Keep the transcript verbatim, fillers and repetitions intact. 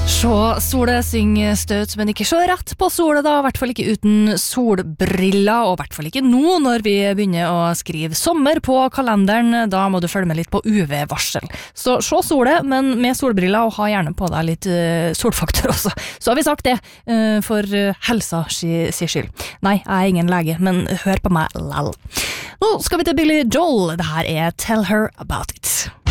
Så solet synger støt, men ikke så rett på solet da, i hvert fall ikke uten solbriller, og i hvert fall ikke nå når vi begynner å skrive sommer på kalenderen, da må du følge med litt på U V-varsel. Så se solet, men med solbriller, og ha gjerne på deg litt uh, solfaktor også. Så har vi sagt det, uh, for uh, helsa si, si skyld. Nei, jeg er ingen lege, men hør på meg lell. Nå skal vi til Billy Joel, det her er Tell Her About It.